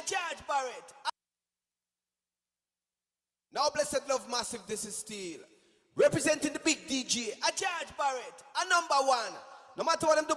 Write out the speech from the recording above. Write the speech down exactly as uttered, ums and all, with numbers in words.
George Barrett. Now, Blessed Love Massive, this is Steel. Representing the big D J, a George Barrett, a number one. No matter what I'm doing.